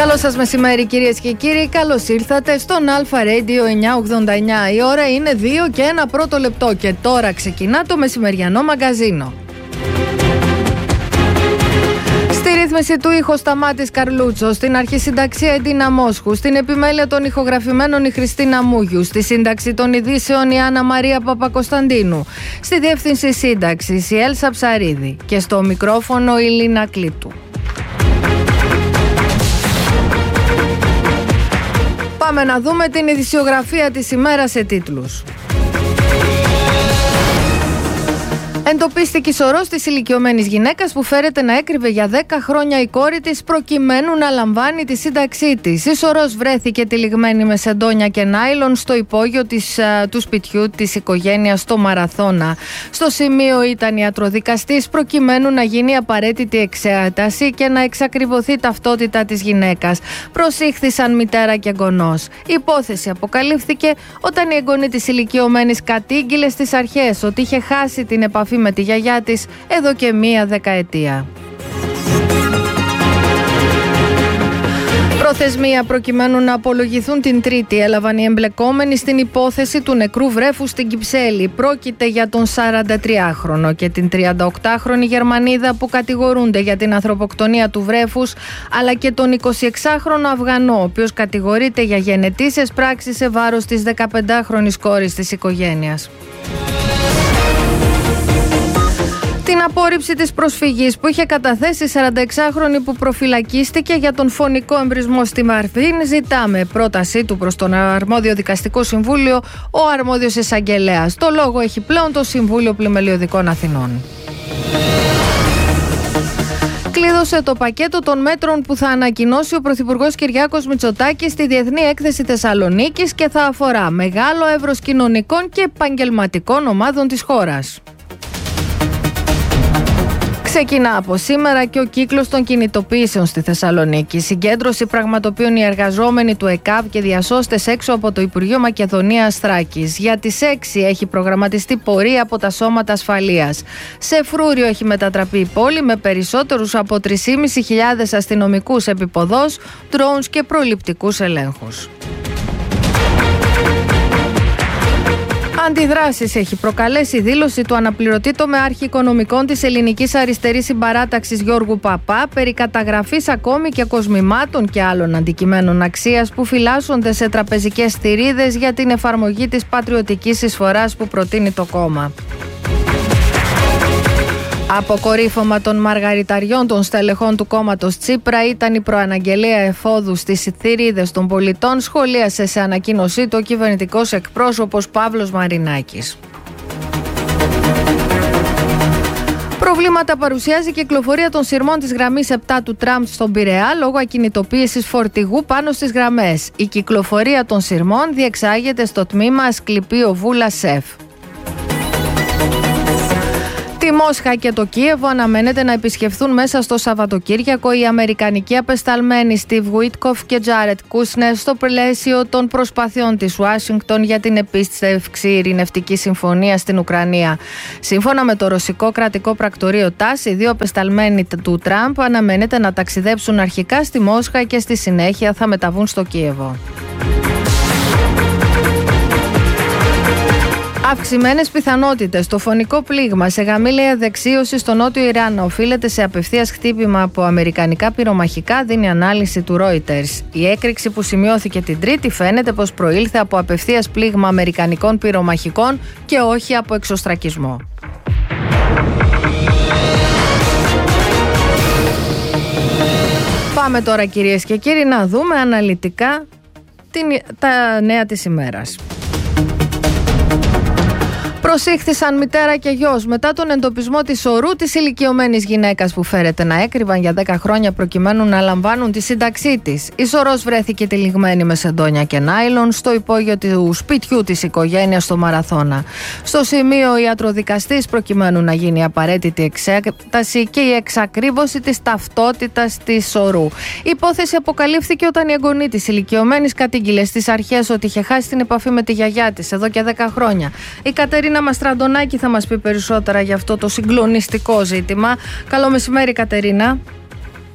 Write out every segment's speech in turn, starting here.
Καλό σας μεσημέρι κυρίες και κύριοι, καλώς ήρθατε στον Αλφα Radio 989. Η ώρα είναι 2 και 1 πρώτο λεπτό και τώρα ξεκινά το μεσημεριανό μαγκαζίνο. Στη ρύθμιση του ήχο Σταμάτης Καρλούτσο, στην αρχισυνταξία Εντίνα Μόσχου, στην επιμέλεια των ηχογραφημένων η Χριστίνα Μούγιου, στη σύνταξη των ειδήσεων η Άννα Μαρία Παπακοσταντίνου, στη διεύθυνση σύνταξης η Έλσα Ψαρίδη και στο μικρόφωνο η Λίνα Κλήτου. Πάμε να δούμε την ειδησιογραφία της ημέρας σε τίτλους. Εντοπίστηκε σωρός της ηλικιωμένης γυναίκας που φέρεται να έκρυβε για 10 χρόνια η κόρη της προκειμένου να λαμβάνει τη σύνταξή της. Η σωρός βρέθηκε τυλιγμένη με σεντόνια και νάιλον στο υπόγειο του σπιτιού της οικογένειας στο Μαραθώνα. Στο σημείο ήταν ιατροδικαστής προκειμένου να γίνει απαραίτητη εξέταση και να εξακριβωθεί η ταυτότητα της γυναίκας. Προσήχθησαν μητέρα και εγγονός. Η υπόθεση αποκαλύφθηκε όταν η εγγονή της ηλικιωμένης κατήγγειλε στις αρχές ότι είχε χάσει την επαφή με τη γιαγιά της εδώ και μία δεκαετία. Προθεσμία προκειμένου να απολογηθούν την Τρίτη έλαβαν οι εμπλεκόμενοι στην υπόθεση του νεκρού βρέφους στην Κυψέλη. Πρόκειται για τον 43χρονο και την 38χρονη Γερμανίδα που κατηγορούνται για την ανθρωποκτονία του βρέφους, αλλά και τον 26χρονο Αφγανό, ο οποίος κατηγορείται για γενετήσιες πράξεις σε βάρος της 15χρονης κόρης της οικογένειας. Την απόρριψη της προσφυγής που είχε καταθέσει 46χρονη που προφυλακίστηκε για τον φωνικό εμπρισμό στη Μαρφίν, ζητάμε πρότασή του προς τον αρμόδιο δικαστικό συμβούλιο ο αρμόδιος εισαγγελέας. Το λόγο έχει πλέον το Συμβούλιο Πλημελιωδικών Αθηνών. Κλείδωσε το πακέτο των μέτρων που θα ανακοινώσει ο Πρωθυπουργός Κυριάκος Μητσοτάκης στη Διεθνή Έκθεση Θεσσαλονίκης και θα αφορά μεγάλο εύρος κοινωνικών και επαγγελματικών ομάδων της χώρας. Ξεκινά από σήμερα και ο κύκλος των κινητοποιήσεων στη Θεσσαλονίκη. Συγκέντρωση πραγματοποιούν οι εργαζόμενοι του ΕΚΑΒ και διασώστες έξω από το Υπουργείο Μακεδονίας Θράκης. Για τις 6 έχει προγραμματιστεί πορεία από τα σώματα ασφαλείας. Σε φρούριο έχει μετατραπεί η πόλη με περισσότερους από 3.500 αστυνομικούς επιποδός, drones και προληπτικούς ελέγχους. Αντιδράσεις έχει προκαλέσει η δήλωση του αναπληρωτή τομεάρχη οικονομικών της Ελληνικής Αριστερής Συμπαράταξης Γιώργου Παπά περί καταγραφής ακόμη και κοσμημάτων και άλλων αντικειμένων αξίας που φυλάσσονται σε τραπεζικές θηρίδες για την εφαρμογή της πατριωτικής εισφοράς που προτείνει το κόμμα. Αποκορύφωμα των μαργαριταριών των στελεχών του κόμματος Τσίπρα ήταν η προαναγγελία εφόδου στις θηρίδες των πολιτών, σχολίασε σε ανακοίνωσή του ο κυβερνητικός εκπρόσωπος Παύλος Μαρινάκης. Προβλήματα παρουσιάζει η κυκλοφορία των σειρμών της γραμμής 7 του τραμ στον Πειραιά λόγω ακινητοποίησης φορτηγού πάνω στις γραμμές. Η κυκλοφορία των σειρμών διεξάγεται στο τμήμα Ασκληπείο Βούλα ΣΕΦ. Τη Μόσχα και το Κίεβο αναμένεται να επισκεφθούν μέσα στο Σαββατοκύριακο οι αμερικανικοί απεσταλμένοι Στιβ Γουίτκοφ και Τζάρετ Κούσνερ στο πλαίσιο των προσπαθειών της Ουάσιγκτον για την επίστευξη ειρηνευτικής συμφωνίας στην Ουκρανία. Σύμφωνα με το ρωσικό κρατικό πρακτορείο ΤΑΣ, οι δύο απεσταλμένοι του Τραμπ αναμένεται να ταξιδέψουν αρχικά στη Μόσχα και στη συνέχεια θα μεταβούν στο Κίεβο. Αυξημένες πιθανότητες. Το φωνικό πλήγμα σε γαμήλια δεξίωση στο νότιο Ιράν να οφείλεται σε απευθείας χτύπημα από αμερικανικά πυρομαχικά, δίνει ανάλυση του Reuters. Η έκρηξη που σημειώθηκε την Τρίτη φαίνεται πως προήλθε από απευθείας πλήγμα αμερικανικών πυρομαχικών και όχι από εξωστρακισμό. Πάμε τώρα κυρίες και κύριοι να δούμε αναλυτικά τα νέα της ημέρας. Προσήχθησαν μητέρα και γιος μετά τον εντοπισμό της σωρού της ηλικιωμένης γυναίκας που φέρεται να έκρυβαν για 10 χρόνια προκειμένου να λαμβάνουν τη σύνταξή της. Η σωρός βρέθηκε τυλιγμένη με σεντόνια και νάιλον στο υπόγειο του σπιτιού της οικογένειας στο Μαραθώνα. Στο σημείο ο ιατροδικαστής προκειμένου να γίνει απαραίτητη εξέταση και η εξακρίβωση της ταυτότητας της σωρού. Η υπόθεση αποκαλύφθηκε όταν η εγγονή της ηλικιωμένης κατήγγειλε στις αρχές ότι είχε χάσει την επαφή με τη γιαγιά της εδώ και 10 χρόνια. Η Κατερίνα Μαστραντονάκη θα μας πει περισσότερα για αυτό το συγκλονιστικό ζήτημα. Καλό μεσημέρι, Κατερίνα.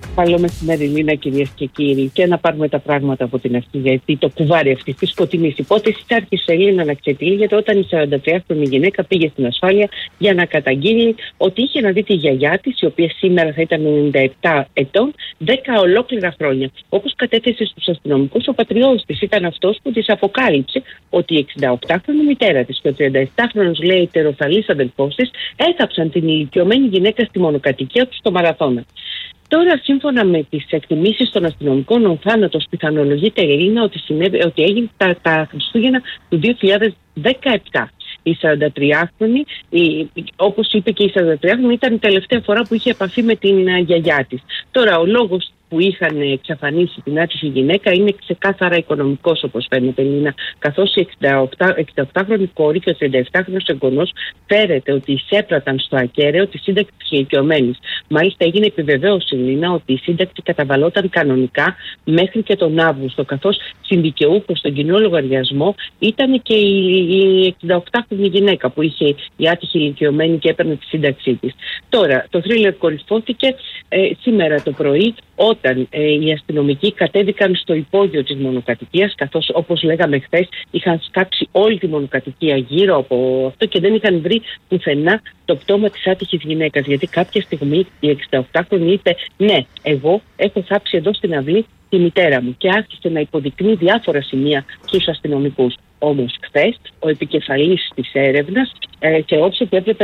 Καλό μεσημέρι, Λίνα, κυρίες και κύριοι. Και να πάρουμε τα πράγματα από την αρχή, γιατί το κουβάρι αυτή τη σκοτεινή υπόθεση άρχισε, Λίνα, να ξετυλίγεται όταν η 43χρονη γυναίκα πήγε στην ασφάλεια για να καταγγείλει ότι είχε να δει τη γιαγιά της, η οποία σήμερα θα ήταν 97 ετών, 10 ολόκληρα χρόνια. Όπως κατέθεσε στους αστυνομικούς, ο πατριώτης της ήταν αυτός που της αποκάλυψε ότι η 68χρονη μητέρα της και ο 37χρονος, λέει, τεροθαλής αδελφός της έθαψαν την ηλικιωμένη γυναίκα στη μονοκατοικία του στο Μαραθώνα. Τώρα, σύμφωνα με τις εκτιμήσεις των αστυνομικών, ο θάνατος πιθανολογείται, Ελίνα, ότι έγινε τα Χριστούγεννα του 2017. Η 43χρονη, όπως είπε και η 43χρονη, ήταν η τελευταία φορά που είχε επαφή με την γιαγιά της. Τώρα, ο λόγος που είχαν εξαφανίσει την άτυχη γυναίκα είναι ξεκάθαρα οικονομικός, όπως φαίνεται, Λίνα, καθώς η 68χρονη κόρη και ο 37χρονος εγγονός φέρεται ότι εισέπραταν στο ακέραιο τη σύνταξη της ηλικιωμένης. Μάλιστα, έγινε επιβεβαίωση, Λίνα, ότι η σύνταξη καταβαλόταν κανονικά μέχρι και τον Αύγουστο, καθώς συνδικαιούχος στον κοινό λογαριασμό ήταν και η 68χρονη γυναίκα που είχε η άτυχη ηλικιωμένη και έπαιρνε τη σύνταξή της. Τώρα, το θρίλερ κορυφώθηκε σήμερα το πρωί, όταν οι αστυνομικοί κατέβηκαν στο υπόγειο της μονοκατοικίας, καθώς, όπως λέγαμε χθες, είχαν σκάψει όλη τη μονοκατοικία γύρω από αυτό και δεν είχαν βρει πουθενά το πτώμα της άτυχης γυναίκας. Γιατί κάποια στιγμή η 68χρονη είπε: ναι, εγώ έχω θάψει εδώ στην αυλή τη μητέρα μου, και άρχισε να υποδεικνύει διάφορα σημεία στους αστυνομικούς. Όμως χθες ο επικεφαλής της έρευνας θεώρησε ότι έπρεπε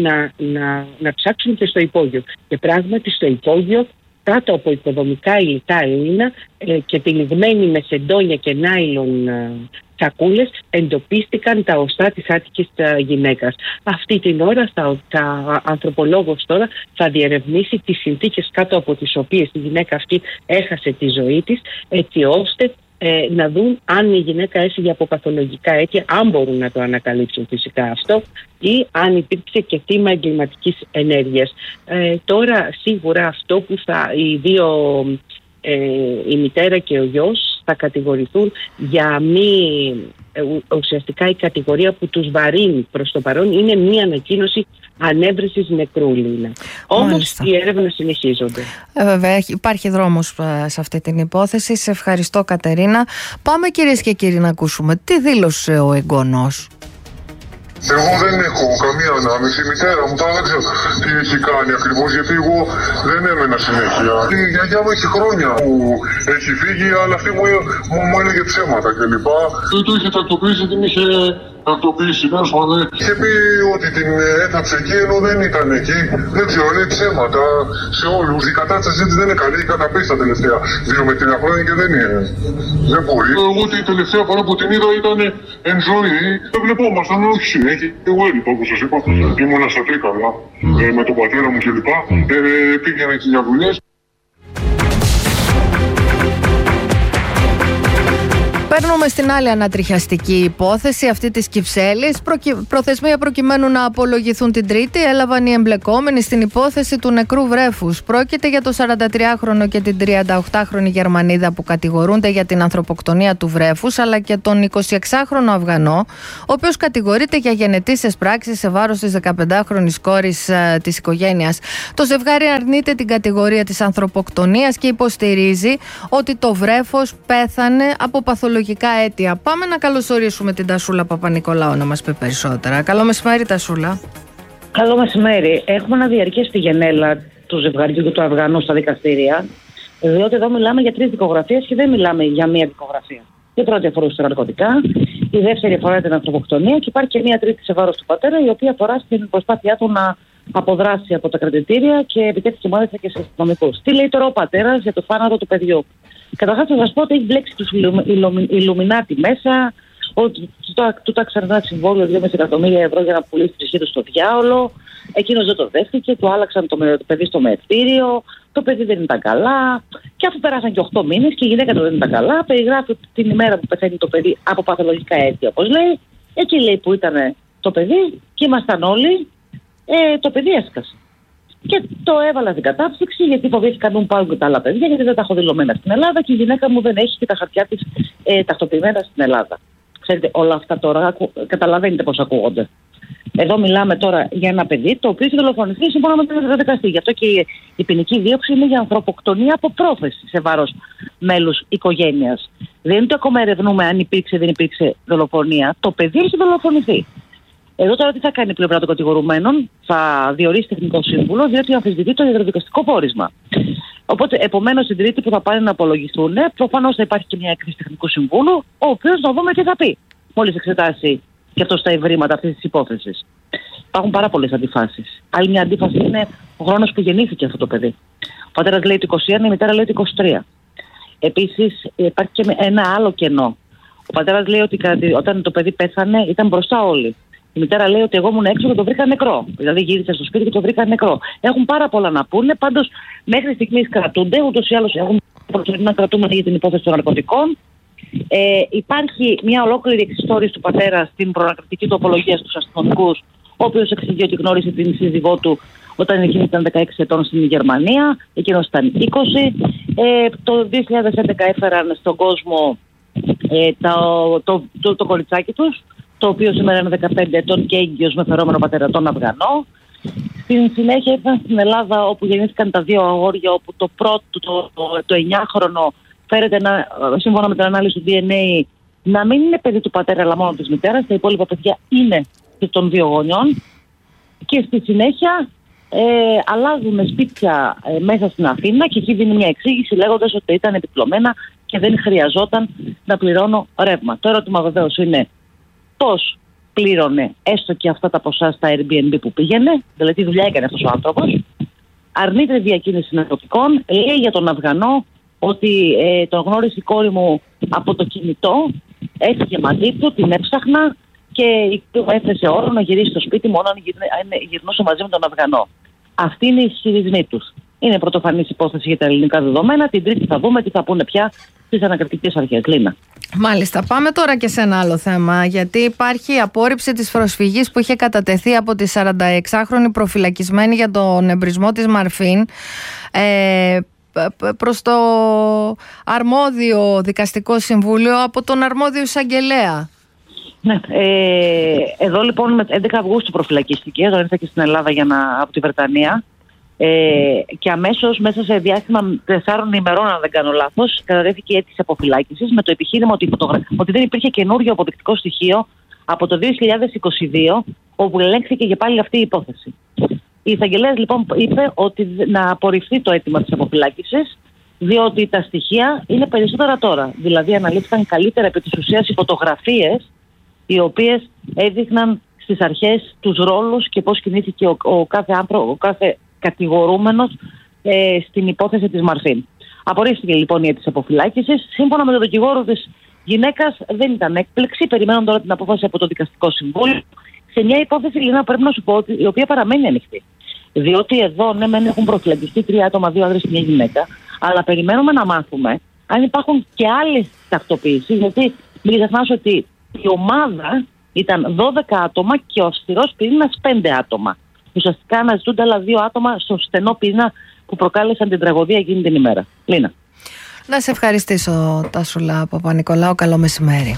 να ψάξουν και στο υπόγειο. Και πράγματι στο υπόγειο, κάτω από οικοδομικά υλικά, Έλληνα, και τυλιγμένοι με σεντόνια και νάιλον σακούλες, εντοπίστηκαν τα οστά της άτυχης γυναίκας. Αυτή την ώρα ανθρωπολόγος τώρα θα διερευνήσει τις συνθήκες κάτω από τις οποίες η γυναίκα αυτή έχασε τη ζωή της, έτσι ώστε να δουν αν η γυναίκα έφυγε από παθολογικά αίτια, αν μπορούν να το ανακαλύψουν φυσικά αυτό, ή αν υπήρξε και θύμα εγκληματικής ενέργειας. Τώρα σίγουρα αυτό που η μητέρα και ο γιος θα κατηγορηθούν για ουσιαστικά η κατηγορία που τους βαρύνει προς το παρόν είναι μία ανακοίνωση ανέβρεσης νεκρού, Λίνα. Όμως οι έρευνες συνεχίζονται. Βέβαια, υπάρχει δρόμος σε αυτή την υπόθεση. Σε ευχαριστώ, Κατερίνα. Πάμε, κυρίες και κύριοι, να ακούσουμε τι δήλωσε ο εγγονός. Εγώ δεν έχω καμία ανάμειξη. Η μητέρα μου τώρα δεν ξέρω τι έχει κάνει ακριβώς, γιατί εγώ δεν έμενα συνέχεια. Η γιαγιά μου έχει χρόνια που έχει φύγει, αλλά αυτή μου έλεγε ψέματα κλπ. Το είχε τακτοποιήσει, την είχε τακτοποιήσει. Είχε πει ότι την έθαψε εκεί ενώ δεν ήταν εκεί. Δεν ξέρω, λέει ψέματα σε όλους. Η κατάστασή της δεν είναι καλή. Έχει καταπέσει τα τελευταία 2 με 3 χρόνια και δεν είναι. Δεν μπορεί. Εγώ την τελευταία φορά που την είδα ήταν εν ζωή. Δεν βλεπόμασταν, όχι συνέχεια. Εγώ έλειπα, όπως σας είπα. Ήμουνα στα Τρίκαλα με τον πατέρα μου κλπ. Πήγαινα εκεί για δουλειές. Παίρνουμε στην άλλη ανατριχιαστική υπόθεση, αυτή της Κυψέλης. Προθεσμία προκειμένου να απολογηθούν την Τρίτη έλαβαν οι εμπλεκόμενοι στην υπόθεση του νεκρού βρέφους. Πρόκειται για το 43χρονο και την 38χρονη Γερμανίδα που κατηγορούνται για την ανθρωποκτονία του βρέφους, αλλά και τον 26χρονο Αφγανό, ο οποίος κατηγορείται για γενετήσεις πράξεις σε βάρος της 15χρονης κόρης της οικογένειας. Το ζευγάρι αρνείται την κατηγορία της ανθρωποκτονίας και υποστηρίζει ότι το βρέφος πέθανε από παθολογικά αίτια. Πάμε να καλωσορίσουμε την Τασούλα Παπα-Νικολάου να μας πει περισσότερα. Καλό μεσημέρι, Τασούλα. Καλό μεσημέρι. Έχουμε να διαρκέσει τη γενέλα του ζευγαριού και του Αφγανού στα δικαστήρια, διότι εδώ μιλάμε για 3 δικογραφίες και δεν μιλάμε για μία δικογραφία. Η πρώτη αφορούσε τα ναρκωτικά, η δεύτερη αφορά την ανθρωποκτονία και υπάρχει και μία τρίτη σε βάρος του πατέρα, η οποία αφορά στην προσπάθειά του να αποδράσει από τα κρατητήρια και επιτέθηκε μάλιστα και σε αστυνομικούς. Τι λέει τώρα ο πατέρας για το θάνατο του παιδιού? Καταρχάς θα σας πω ότι έχει μπλέξει τους Ιλουμινάτι μέσα, ότι του τάξαν ένα συμβόλαιο 2,5 εκατομμύρια ευρώ για να πουλήσει τη σχέση του στο διάολο. Εκείνος δεν το δέχτηκε, του άλλαξαν το παιδί στο μεευτήριο, το παιδί δεν ήταν καλά. Και αφού περάσαν και 8 μήνες και η γυναίκα του δεν ήταν καλά, περιγράφει την ημέρα που πεθαίνει το παιδί από παθολογικά αίτια, όπως λέει. Εκεί λέει που ήταν το παιδί και ήμασταν όλοι, το παιδί έσκασε. Και το έβαλα στην κατάψυξη γιατί φοβήθηκα να μου πάρουν και τα άλλα παιδιά, γιατί δεν τα έχω δηλωμένα στην Ελλάδα και η γυναίκα μου δεν έχει και τα χαρτιά της ταυτοποιημένα στην Ελλάδα. Ξέρετε, όλα αυτά τώρα καταλαβαίνετε πώς ακούγονται. Εδώ μιλάμε τώρα για ένα παιδί το οποίο έχει δολοφονηθεί σύμφωνα με τον δικαστή. Γι' αυτό και η ποινική δίωξη είναι για ανθρωποκτονία από πρόθεση σε βάρος μέλους οικογένειας. Δεν είναι ότι ακόμα ερευνούμε αν υπήρξε ή δεν υπήρξε δολοφονία. Το παιδί έχει δολοφονηθεί. Εδώ τώρα τι θα κάνει η πλευρά των κατηγορουμένων? Θα διορίσει τεχνικό σύμβουλο, διότι αμφισβητεί το ιατροδικαστικό πόρισμα. Οπότε, επομένως, την Τρίτη που θα πάνε να απολογηθούν, προφανώς θα υπάρχει και μια έκθεση τεχνικού συμβούλου, ο οποίος να δούμε τι θα πει, μόλις εξετάσει και αυτό στα ευρήματα αυτής της υπόθεσης. Υπάρχουν πάρα πολλές αντιφάσεις. Άλλη μια αντίφαση είναι ο χρόνος που γεννήθηκε αυτό το παιδί. Ο πατέρας λέει το 21, η μητέρα λέει το 23. Επίσης, υπάρχει και ένα άλλο κενό. Ο πατέρας λέει ότι όταν το παιδί πέθανε ήταν μπροστά όλοι. Η μητέρα λέει ότι εγώ ήμουν έξω και το βρήκα νεκρό. Δηλαδή γύρισα στο σπίτι και το βρήκα νεκρό. Έχουν πάρα πολλά να πούνε. Πάντως μέχρι στιγμής κρατούνται. Ούτως ή άλλως έχουν προσωρινά κρατούμενοι για την υπόθεση των ναρκωτικών. Υπάρχει μια ολόκληρη εξιστόρηση του πατέρα στην προανακριτική του απολογία στους αστυνομικούς, ο οποίος εξηγεί ότι γνώρισε την σύζυγό του όταν εκείνη ήταν 16 ετών στην Γερμανία, εκείνος ήταν 20. Το 2011 έφεραν στον κόσμο το κοριτσάκι τους, το οποίο σήμερα είναι 15 ετών και έγκυος με φερόμενο πατέρα τον Αφγανό. Στην συνέχεια ήρθαν στην Ελλάδα, όπου γεννήθηκαν τα δύο αγόρια, όπου το πρώτο, το 9χρονο, φέρεται σύμφωνα με την ανάλυση του DNA να μην είναι παιδί του πατέρα αλλά μόνο της μητέρας. Τα υπόλοιπα παιδιά είναι των δύο γονιών. Και στη συνέχεια αλλάζουν σπίτια μέσα στην Αθήνα και εκεί δίνει μια εξήγηση λέγοντας ότι ήταν επιπλωμένα και δεν χρειαζόταν να πληρώνω ρεύμα. Το ερώτημα βεβαίως είναι πώς πλήρωνε έστω και αυτά τα ποσά στα Airbnb που πήγαινε, δηλαδή τι δουλειά έκανε αυτός ο άνθρωπος. Αρνείται διακίνηση ναρκωτικών, λέει για τον Αφγανό ότι τον γνώρισε η κόρη μου από το κινητό, έφυγε μαζί του, την έψαχνα και έθεσε όρο να γυρίσει στο σπίτι μόνο αν γυρνούσε μαζί με τον Αφγανό. Αυτή είναι η ισχυρισμή τους. Είναι πρωτοφανής υπόθεση για τα ελληνικά δεδομένα. Την Τρίτη θα δούμε τι θα πούνε πια στις ανακριτικές αρχές. Λίνα. Μάλιστα. Πάμε τώρα και σε ένα άλλο θέμα. Γιατί υπάρχει απόρριψη της προσφυγής που είχε κατατεθεί από τη 46χρονη προφυλακισμένη για τον εμπρισμό της Μαρφίν προς το αρμόδιο δικαστικό συμβούλιο από τον αρμόδιο εισαγγελέα. Ναι, εδώ λοιπόν με 11 Αυγούστου προφυλακίστηκε, όταν ήρθε και στην Ελλάδα από τη Βρετανία και αμέσως μέσα σε διάστημα 4 ημερών, αν δεν κάνω λάθος, κατατέθηκε αίτηση αποφυλάκησης με το επιχείρημα ότι δεν υπήρχε καινούριο αποδεικτικό στοιχείο από το 2022 όπου ελέγχθηκε και πάλι αυτή η υπόθεση. Η εισαγγελέας λοιπόν είπε ότι να απορριφθεί το αίτημα της αποφυλάκησης, διότι τα στοιχεία είναι περισσότερα τώρα. Δηλαδή αναλύθηκαν καλύτερα επί της ουσίας οι φωτογραφίες οι οποίες έδειχναν στις αρχές τους ρόλους και πώς κινήθηκε ο κάθε κατηγορούμενος στην υπόθεση της Μαρφίν. Απορρίφθηκε λοιπόν η αίτηση αποφυλάκησης. Σύμφωνα με τον δικηγόρο της γυναίκας δεν ήταν έκπληξη. Περιμένουν τώρα την απόφαση από το δικαστικό συμβούλιο. Σε μια υπόθεση, Λίνα, πρέπει να σου πω ότι η οποία παραμένει ανοιχτή. Διότι εδώ, ναι, μεν έχουν προφυλακιστεί 3 άτομα, 2 άντρες και μια γυναίκα, αλλά περιμένουμε να μάθουμε αν υπάρχουν και άλλες ταυτοποιήσεις. Γιατί μην ξεχνάς ότι η ομάδα ήταν 12 άτομα και ο αυστηρός πυρήνας 5 άτομα. Ουσιαστικά αναζητούνται άλλα 2 άτομα στο στενό πυρήνα που προκάλεσαν την τραγωδία εκείνη την ημέρα. Λίνα. Να σε ευχαριστήσω, Τάσουλα Παπα-Νικολάου. Καλό μεσημέρι.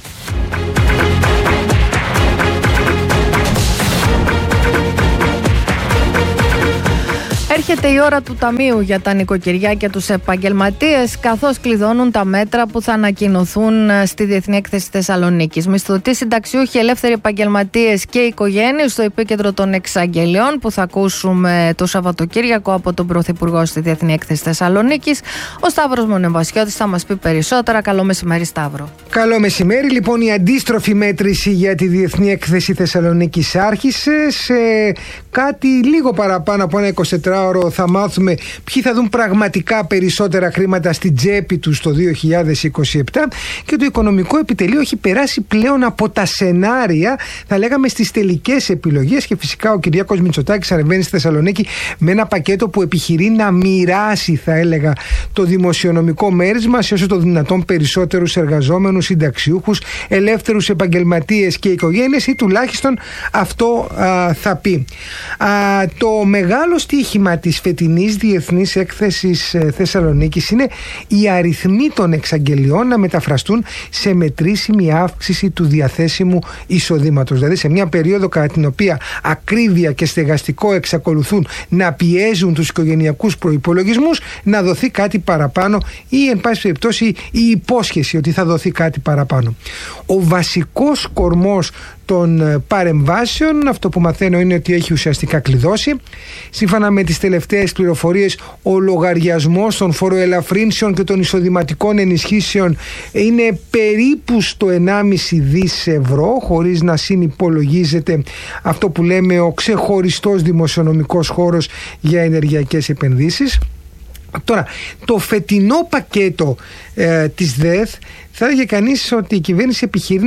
Έρχεται η ώρα του ταμείου για τα νοικοκυριά και τους επαγγελματίες, καθώς κλειδώνουν τα μέτρα που θα ανακοινωθούν στη Διεθνή Έκθεση Θεσσαλονίκης. Μισθωτοί, συνταξιούχοι, ελεύθεροι επαγγελματίες και οικογένειες στο επίκεντρο των εξαγγελιών που θα ακούσουμε το Σαββατοκύριακο από τον Πρωθυπουργό στη Διεθνή Έκθεση Θεσσαλονίκης. Ο Σταύρος Μονεβασιώτης θα μας πει περισσότερα. Καλό μεσημέρι, Σταύρο. Καλό μεσημέρι. Λοιπόν, η αντίστροφη μέτρηση για τη Διεθνή Έκθεση Θεσσαλονίκης άρχισε. Σε κάτι λίγο παραπάνω από ένα 24 θα μάθουμε ποιοι θα δουν πραγματικά περισσότερα χρήματα στην τσέπη τους το 2027 και το Οικονομικό Επιτελείο έχει περάσει πλέον από τα σενάρια, θα λέγαμε, στις τελικές επιλογές και φυσικά ο Κυριάκος Μητσοτάκης ανεβαίνει στη Θεσσαλονίκη με ένα πακέτο που επιχειρεί να μοιράσει, θα έλεγα, το δημοσιονομικό μέρισμα σε όσο το δυνατόν περισσότερους εργαζόμενους, συνταξιούχους, ελεύθερους επαγγελματίες και οικογένειες, ή τουλάχιστον αυτό θα πει. Το μεγάλο στοίχημα θέμα της φετινής Διεθνής Έκθεσης Θεσσαλονίκης είναι οι αριθμοί των εξαγγελιών να μεταφραστούν σε μετρήσιμη αύξηση του διαθέσιμου εισοδήματος. Δηλαδή σε μια περίοδο κατά την οποία ακρίβεια και στεγαστικό εξακολουθούν να πιέζουν τους οικογενειακούς προϋπολογισμούς, να δοθεί κάτι παραπάνω ή εν πάση περιπτώσει η υπόσχεση ότι θα δοθεί κάτι παραπάνω. Ο βασικός κορμός των παρεμβάσεων, αυτό που μαθαίνω είναι ότι έχει ουσιαστικά κλειδώσει. Σύμφωνα με τις τελευταίες πληροφορίες, ο λογαριασμός των φοροελαφρύνσεων και των εισοδηματικών ενισχύσεων είναι περίπου στο 1,5 δις ευρώ, χωρίς να συνυπολογίζεται αυτό που λέμε ο ξεχωριστός δημοσιονομικός χώρος για ενεργειακές επενδύσεις. Τώρα, το φετινό πακέτο της ΔΕΘ, θα έλεγε κανείς ότι η κυβέρνηση επιχειρεί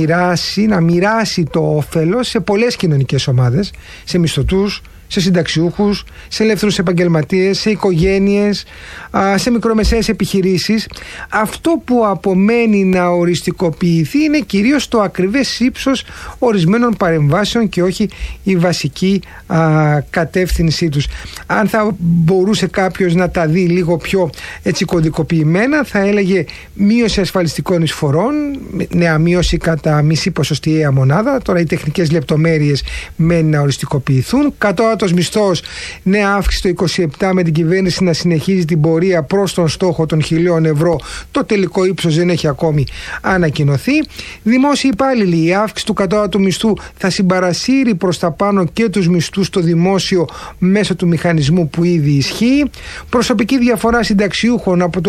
να μοιράσει το όφελος σε πολλές κοινωνικές ομάδες, σε μισθωτούς, σε συνταξιούχους, σε ελεύθερους επαγγελματίες, σε οικογένειες, σε μικρομεσαίες επιχειρήσεις. Αυτό που απομένει να οριστικοποιηθεί είναι κυρίως το ακριβές ύψος ορισμένων παρεμβάσεων και όχι η βασική κατεύθυνσή τους. Αν θα μπορούσε κάποιος να τα δει λίγο πιο έτσι κωδικοποιημένα, θα έλεγε μείωση ασφαλιστικών εισφορών, νέα μείωση κατά μισή ποσοστιαία μονάδα. Τώρα οι τεχνικές λεπτομέρειες μένει να οριστικοποιηθούν. Κατώτατος μισθός, νέα αύξηση το 27 με την κυβέρνηση να συνεχίζει την πορεία προς τον στόχο των 1.000 ευρώ. Το τελικό ύψος δεν έχει ακόμη ανακοινωθεί. Δημόσιοι υπάλληλοι, η αύξηση του κατώτατου μισθού θα συμπαρασύρει προς τα πάνω και τους μισθούς στο δημόσιο μέσω του μηχανισμού που ήδη ισχύει. Προσωπική διαφορά συνταξιούχων, από το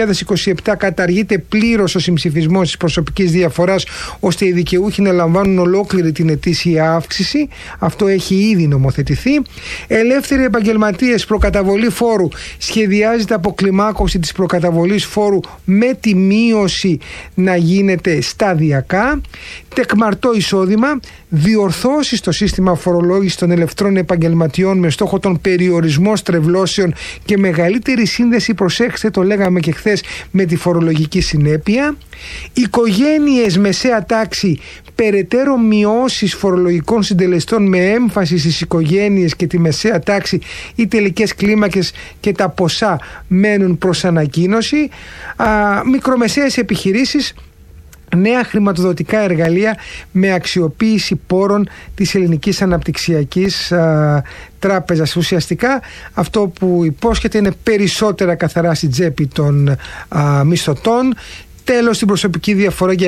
2027 καταργείται πλήρως ο συμψηφισμός της προσωπικής διαφοράς, ώστε οι δικαιούχοι να λαμβάνουν ολόκληρη την ετήσια αύξηση. Αυτό έχει ήδη νομοθετηθεί. Ελεύθεροι επαγγελματίες, προκαταβολή φόρου. Σχεδιάζεται αποκλιμάκωση της προκαταβολής φόρου με τη μείωση να γίνεται σταδιακά. Τεκμαρτό εισόδημα. Διορθώσεις στο σύστημα φορολόγησης των ελευθερών επαγγελματιών με στόχο τον περιορισμό στρεβλώσεων και μεγαλύτερη σύνδεση, προσέξτε, το λέγαμε και χθες, με τη φορολογική συνέπεια. Οικογένειες μεσαία τάξη, περαιτέρω μειώσεις φορολογικών συντελεστών με έμφαση στις οικογένειες και τη μεσαία τάξη. Οι τελικές κλίμακες και τα ποσά μένουν προς ανακοίνωση. Μικρομεσαίες επιχειρήσεις, νέα χρηματοδοτικά εργαλεία με αξιοποίηση πόρων της Ελληνικής Αναπτυξιακής Τράπεζας. Ουσιαστικά αυτό που υπόσχεται είναι περισσότερα καθαρά στην τσέπη των μισθωτών. Τέλος στην προσωπική διαφορά για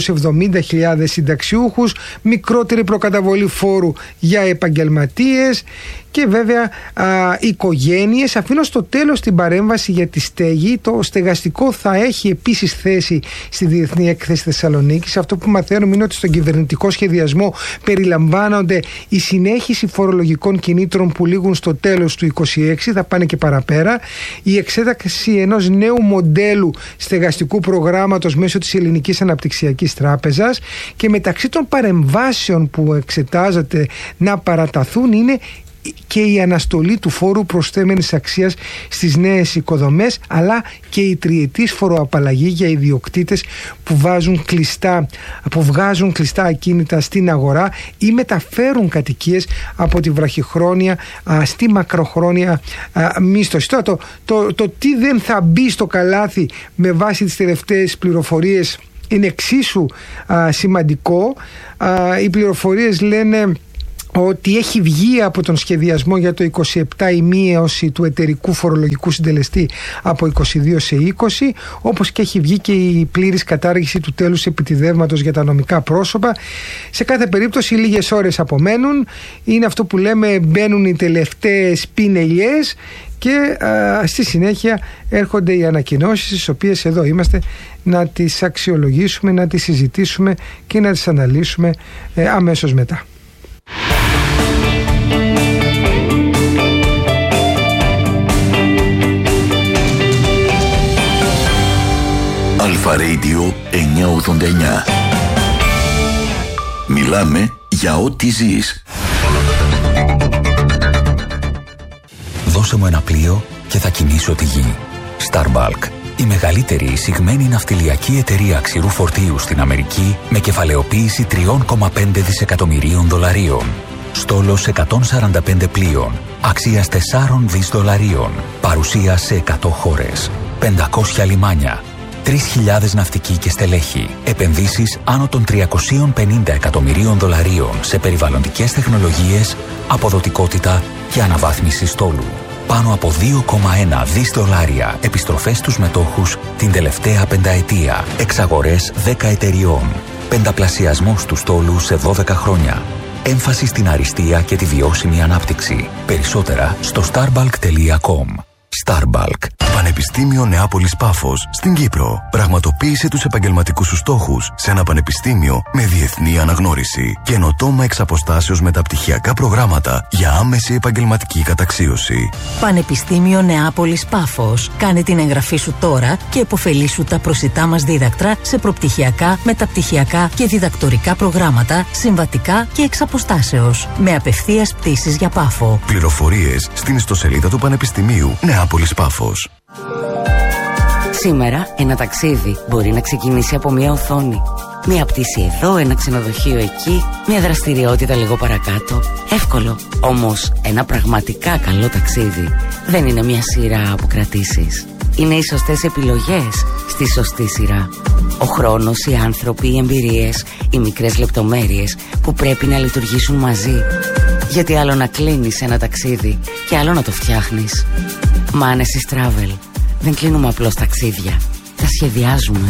670.000 συνταξιούχους, μικρότερη προκαταβολή φόρου για επαγγελματίες και βέβαια οικογένειες. Αφήνω στο τέλος την παρέμβαση για τη στέγη. Το στεγαστικό θα έχει επίσης θέση στη Διεθνή Έκθεση Θεσσαλονίκης. Αυτό που μαθαίνουμε είναι ότι στον κυβερνητικό σχεδιασμό περιλαμβάνονται η συνέχιση φορολογικών κινήτρων που λήγουν στο τέλος του 2026, θα πάνε και παραπέρα, η εξέταση ενός νέου μοντέλου στεγαστικού προγράμματος μέσω της Ελληνικής Αναπτυξιακής Τράπεζας, και μεταξύ των παρεμβάσεων που εξετάζεται να παραταθούν είναι και η αναστολή του φόρου προσθέμενης αξίας στις νέες οικοδομές, αλλά και η τριετής φοροαπαλλαγή για ιδιοκτήτες που βγάζουν κλειστά ακίνητα στην αγορά ή μεταφέρουν κατοικίες από τη βραχυχρόνια στη μακροχρόνια μίσθωση. Το τι δεν θα μπει στο καλάθι με βάση τις τελευταίες πληροφορίες είναι εξίσου σημαντικό. Οι πληροφορίες λένε ότι έχει βγει από τον σχεδιασμό για το 27 η μείωση του εταιρικού φορολογικού συντελεστή από 22 σε 20, όπως και έχει βγει και η πλήρης κατάργηση του τέλους επιτιδεύματος για τα νομικά πρόσωπα. Σε κάθε περίπτωση λίγες ώρες απομένουν, είναι αυτό που λέμε μπαίνουν οι τελευταίες πινελιές και στη συνέχεια έρχονται οι ανακοινώσεις, τις οποίες εδώ είμαστε να τις αξιολογήσουμε, να τις συζητήσουμε και να τις αναλύσουμε αμέσως μετά. Αλφα Radio 989. Μιλάμε για ό,τι ζεις. Δώσε μου ένα πλοίο και θα κινήσω τη γη. Starbulk, η μεγαλύτερη εισηγμένη ναυτιλιακή εταιρεία ξηρού φορτίου στην Αμερική, με κεφαλαιοποίηση $3,5 δισεκατομμυρίων. Στόλος 145 πλοίων, αξίας 4 δις δολαρίων, παρουσία σε 100 χώρες, 500 λιμάνια, 3.000 ναυτικοί και στελέχη, επενδύσεις άνω των 350 εκατομμυρίων δολαρίων σε περιβαλλοντικές τεχνολογίες, αποδοτικότητα και αναβάθμιση στόλου. Πάνω από 2,1 δις δολάρια επιστροφές στους μετόχους την τελευταία πενταετία. Εξαγορές 10 εταιριών. Πενταπλασιασμός του στόλου σε 12 χρόνια. Έμφαση στην αριστεία και τη βιώσιμη ανάπτυξη. Περισσότερα στο starbalk.com. Starbalk. Πανεπιστήμιο Νεάπολης Πάφος στην Κύπρο. Πραγματοποίησε τους επαγγελματικούς σου στόχους σε ένα πανεπιστήμιο με διεθνή αναγνώριση. Καινοτόμα εξ αποστάσεως μεταπτυχιακά προγράμματα για άμεση επαγγελματική καταξίωση. Πανεπιστήμιο Νεάπολης Πάφος. Κάνε την εγγραφή σου τώρα και επωφελήσου τα προσιτά μας δίδακτρα σε προπτυχιακά, μεταπτυχιακά και διδακτορικά προγράμματα, συμβατικά και εξ αποστάσεως. Με απευθείας πτήσεις για Πάφο. Πληροφορίες στην ιστοσελίδα του Πανεπιστημίου Νεάπολης Πάφος. Σήμερα ένα ταξίδι μπορεί να ξεκινήσει από μια οθόνη. Μια πτήση εδώ, ένα ξενοδοχείο εκεί, μια δραστηριότητα λίγο παρακάτω. Εύκολο. Όμως ένα πραγματικά καλό ταξίδι δεν είναι μια σειρά από κρατήσεις. Είναι οι σωστές επιλογές στη σωστή σειρά. Ο χρόνος, οι άνθρωποι, οι εμπειρίες, οι μικρές λεπτομέρειες που πρέπει να λειτουργήσουν μαζί. Γιατί άλλο να κλείνεις ένα ταξίδι και άλλο να το φτιάχνεις. Manesis Travel. Δεν κλείνουμε απλώς ταξίδια. Τα σχεδιάζουμε.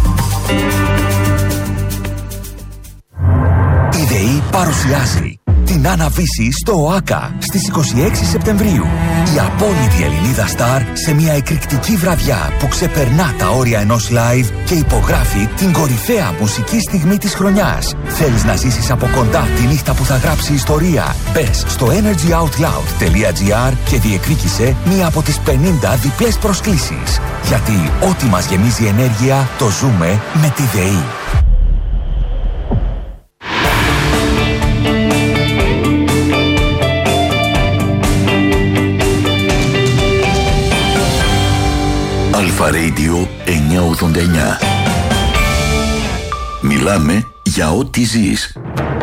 Η ΔΕΗ παρουσιάζει την Άννα Βύση στο ΟΑΚΑ στις 26 Σεπτεμβρίου. Η απόλυτη Ελληνίδα στάρ σε μια εκρηκτική βραδιά που ξεπερνά τα όρια ενός live και υπογράφει την κορυφαία μουσική στιγμή της χρονιάς. Θέλεις να ζήσεις από κοντά τη νύχτα που θα γράψει ιστορία? Μπες στο energyoutloud.gr και διεκδίκησε μία από τις 50 διπλές προσκλήσεις. Γιατί ό,τι μας γεμίζει ενέργεια το ζούμε με τη ΔΕΗ. Αλφα Radio 989. Μιλάμε για ό,τι ζεις.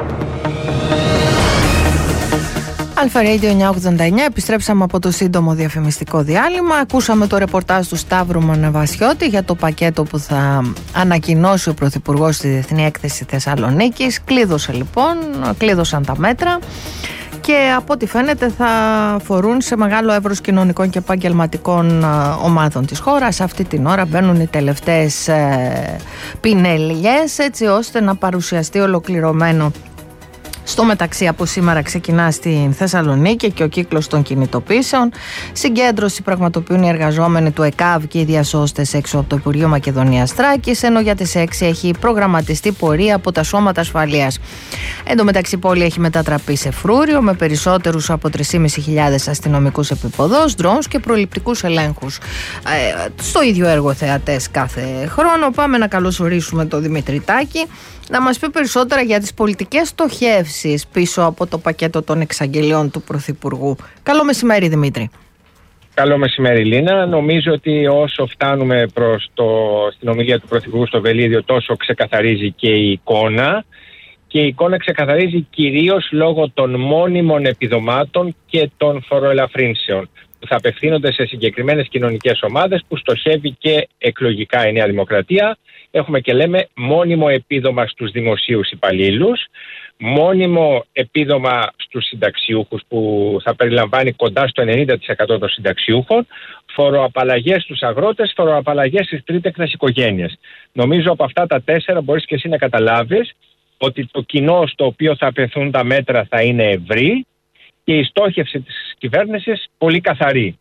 Αλφα Radio 989, επιστρέψαμε από το σύντομο διαφημιστικό διάλειμμα. Ακούσαμε το ρεπορτάζ του Σταύρου Μανεβασιώτη για το πακέτο που θα ανακοινώσει ο Πρωθυπουργός στη Διεθνή Έκθεση Θεσσαλονίκης. Κλείδωσαν τα μέτρα και από ό,τι φαίνεται θα αφορούν σε μεγάλο εύρος κοινωνικών και επαγγελματικών ομάδων της χώρας. Αυτή την ώρα μπαίνουν οι τελευταίες πινελιές έτσι ώστε να παρουσιαστεί ολοκληρωμένο. Στο μεταξύ, από σήμερα ξεκινά στην Θεσσαλονίκη και ο κύκλος των κινητοποίησεων. Συγκέντρωση πραγματοποιούν οι εργαζόμενοι του ΕΚΑΒ και οι διασώστες έξω από το Υπουργείο Μακεδονίας Θράκης, ενώ για τις 6 έχει προγραμματιστεί πορεία από τα σώματα ασφαλείας. Εν τω μεταξύ, η πόλη έχει μετατραπεί σε φρούριο με περισσότερους από 3.500 αστυνομικούς επιποδός, drones και προληπτικούς ελέγχους. Στο ίδιο έργο θεατές κάθε χρόνο. Πάμε να καλωσορίσουμε τον Δημήτρη Τάκη να μας πει περισσότερα για τις πολιτικές στοχεύσεις πίσω από το πακέτο των εξαγγελιών του Πρωθυπουργού. Καλό μεσημέρι, Δημήτρη. Καλό μεσημέρι, Λίνα. Νομίζω ότι όσο φτάνουμε προς στην ομιλία του Πρωθυπουργού στο Βελίδιο, τόσο ξεκαθαρίζει και η εικόνα. Και η εικόνα ξεκαθαρίζει κυρίως λόγω των μόνιμων επιδομάτων και των φοροελαφρύνσεων που θα απευθύνονται σε συγκεκριμένες κοινωνικές ομάδες που στοχεύει και εκλογικά η Νέα Δημοκρατία. Έχουμε και λέμε μόνιμο επίδομα στους δημοσίους υπαλλήλους, μόνιμο επίδομα στους συνταξιούχους που θα περιλαμβάνει κοντά στο 90% των συνταξιούχων, φοροαπαλλαγές στους αγρότες, φοροαπαλλαγές στις τρίτεκνες οικογένειες. Νομίζω από αυτά τα 4 μπορείς και εσύ να καταλάβεις ότι το κοινό στο οποίο θα απευθούν τα μέτρα θα είναι ευρύ και η στόχευση της κυβέρνησης πολύ καθαρή.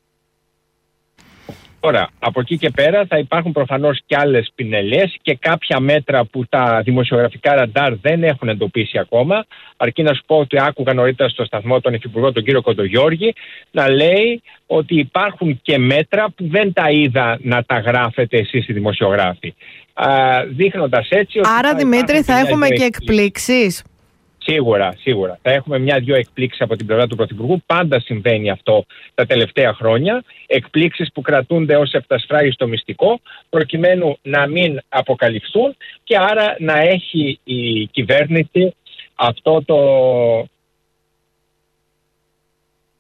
Τώρα, από εκεί και πέρα θα υπάρχουν προφανώς και άλλες πινελιές και κάποια μέτρα που τα δημοσιογραφικά ραντάρ δεν έχουν εντοπίσει ακόμα. Αρκεί να σου πω ότι άκουγα νωρίτερα στο σταθμό τον Υφυπουργό, τον κύριο Κοντογιώργη, να λέει ότι υπάρχουν και μέτρα που δεν τα είδα να τα γράφετε εσείς οι δημοσιογράφοι. Δείχνοντας έτσι ότι. Άρα, Δημήτρη, θα έχουμε και εκπλήξεις. Σίγουρα. Θα έχουμε 1-2 εκπλήξεις από την πλευρά του Πρωθυπουργού. Πάντα συμβαίνει αυτό τα τελευταία χρόνια. Εκπλήξεις που κρατούνται ως ευτασφράγιστο μυστικό, προκειμένου να μην αποκαλυφθούν και άρα να έχει η κυβέρνηση αυτό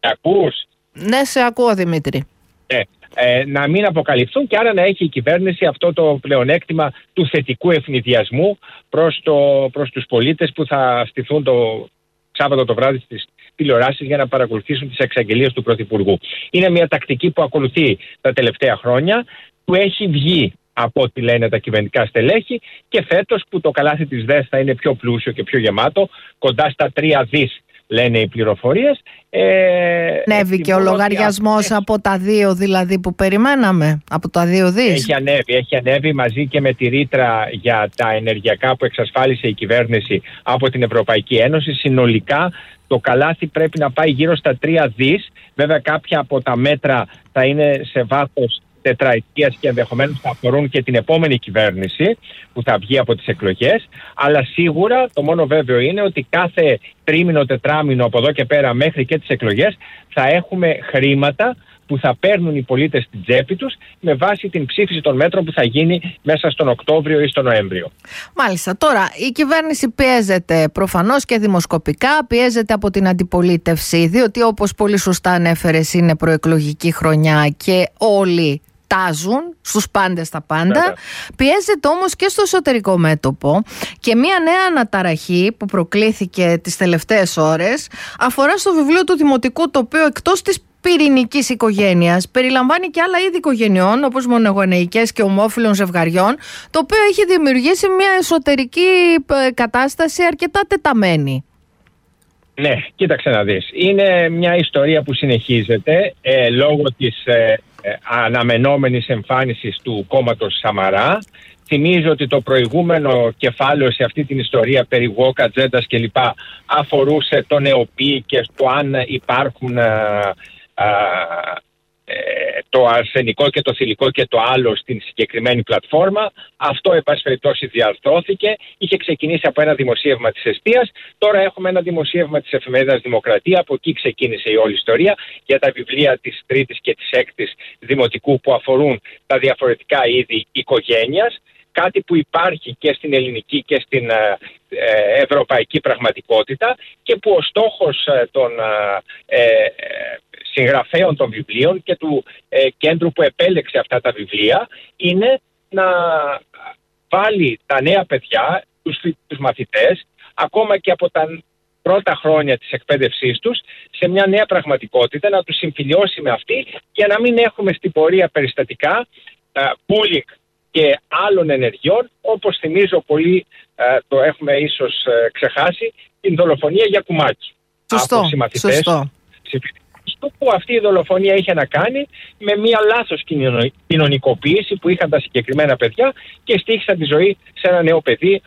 Ακούς? Ναι, σε ακούω, Δημήτρη. Να μην αποκαλυφθούν και άρα να έχει η κυβέρνηση αυτό το πλεονέκτημα του θετικού ευνηδιασμού προς τους πολίτες που θα στηθούν το Σάββατο το βράδυ στις τηλεοράσεις για να παρακολουθήσουν τις εξαγγελίες του Πρωθυπουργού. Είναι μια τακτική που ακολουθεί τα τελευταία χρόνια, που έχει βγει από ό,τι λένε τα κυβερνητικά στελέχη, και φέτος που το καλάθι της ΔΕΘ θα είναι πιο πλούσιο και πιο γεμάτο, κοντά στα 3 δις λένε οι πληροφορίες. Ανέβει και ο λογαριασμός από τα 2 δηλαδή που περιμέναμε, από τα 2 δις. Έχει ανέβει μαζί και με τη ρήτρα για τα ενεργειακά που εξασφάλισε η κυβέρνηση από την Ευρωπαϊκή Ένωση. Συνολικά το καλάθι πρέπει να πάει γύρω στα 3 δις. Βέβαια κάποια από τα μέτρα θα είναι σε βάθος τετραετίας και ενδεχομένως θα αφορούν και την επόμενη κυβέρνηση που θα βγει από τις εκλογές. Αλλά σίγουρα το μόνο βέβαιο είναι ότι κάθε τρίμηνο, τετράμηνο από εδώ και πέρα μέχρι και τις εκλογές θα έχουμε χρήματα που θα παίρνουν οι πολίτες στην τσέπη τους με βάση την ψήφιση των μέτρων που θα γίνει μέσα στον Οκτώβριο ή στον Νοέμβριο. Μάλιστα. Τώρα η κυβέρνηση πιέζεται προφανώς και δημοσκοπικά, πιέζεται από την αντιπολίτευση, διότι όπως πολύ σωστά ανέφερες είναι προεκλογική χρονιά και όλοι τάζουν στους πάντες τα πάντα. Πιέζεται όμως και στο εσωτερικό μέτωπο, και μια νέα αναταραχή που προκλήθηκε τις τελευταίες ώρες αφορά στο βιβλίο του Δημοτικού, το οποίο εκτός της πυρηνικής οικογένειας περιλαμβάνει και άλλα είδη οικογενειών, όπως μονογονεϊκές και ομόφυλων ζευγαριών, το οποίο έχει δημιουργήσει μια εσωτερική κατάσταση αρκετά τεταμένη. Ναι, κοίταξε να δεις. Είναι μια ιστορία που συνεχίζεται λόγω της αναμενόμενης εμφάνισης του κόμματος Σαμαρά. Θυμίζω ότι το προηγούμενο κεφάλαιο σε αυτή την ιστορία περί woke ατζέντας κλπ. Αφορούσε τον ΕΟΠΗ και στο αν υπάρχουν το αρσενικό και το θηλυκό και το άλλο στην συγκεκριμένη πλατφόρμα. Αυτό, εν πάση περιπτώσει, διαρθρώθηκε. Είχε ξεκινήσει από ένα δημοσίευμα της Εστίας. Τώρα έχουμε ένα δημοσίευμα της εφημερίδας Δημοκρατία. Από εκεί ξεκίνησε η όλη ιστορία για τα βιβλία της 3ης και της 6ης Δημοτικού που αφορούν τα διαφορετικά είδη οικογένειας. Κάτι που υπάρχει και στην ελληνική και στην ευρωπαϊκή πραγματικότητα και που ο στόχος των συγγραφέων των βιβλίων και του κέντρου που επέλεξε αυτά τα βιβλία είναι να βάλει τα νέα παιδιά, τους μαθητές, ακόμα και από τα πρώτα χρόνια της εκπαίδευσής τους, σε μια νέα πραγματικότητα, να τους συμφιλιώσει με αυτή για να μην έχουμε στην πορεία περιστατικά bullying και άλλων ενεργειών, όπως θυμίζω πολύ, το έχουμε ίσως ξεχάσει, την δολοφονία Γιακουμάκη. Σωστό. Που αυτή η δολοφονία είχε να κάνει με μια λάθος κοινωνικοποίηση που είχαν τα συγκεκριμένα παιδιά και στοίχησαν τη ζωή σε ένα νέο παιδί